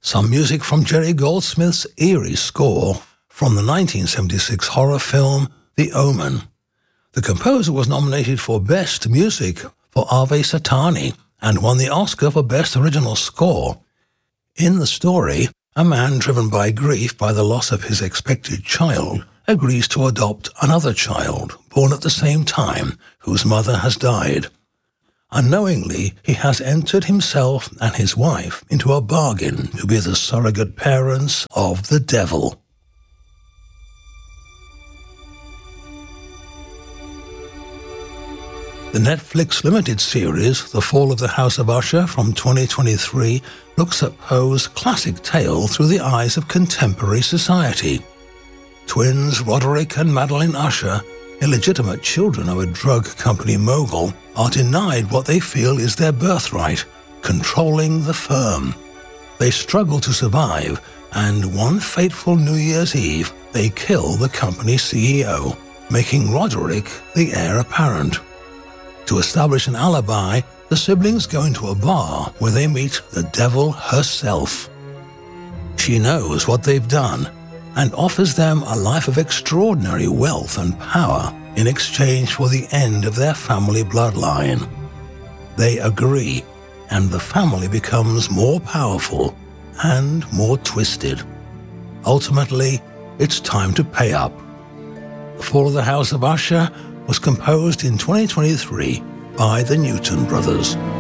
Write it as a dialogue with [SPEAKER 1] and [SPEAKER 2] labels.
[SPEAKER 1] some music from Jerry Goldsmith's eerie score from the 1976 horror film The Omen. The composer was nominated for Best Music for Ave Satani and won the Oscar for Best Original Score. In the story, a man driven by grief by the loss of his expected child agrees to adopt another child, born at the same time, whose mother has died. Unknowingly, he has entered himself and his wife into a bargain to be the surrogate parents of the devil. The Netflix limited series, The Fall of the House of Usher from 2023, looks at Poe's classic tale through the eyes of contemporary society. Twins Roderick and Madeline Usher, illegitimate children of a drug company mogul, are denied what they feel is their birthright, controlling the firm. They struggle to survive, and one fateful New Year's Eve, they kill the company CEO, making Roderick the heir apparent. To establish an alibi, the siblings go into a bar where they meet the devil herself. She knows what they've done and offers them a life of extraordinary wealth and power in exchange for the end of their family bloodline. They agree, and the family becomes more powerful and more twisted. Ultimately, it's time to pay up. The Fall of the House of Usher was composed in 2023 by the Newton Brothers.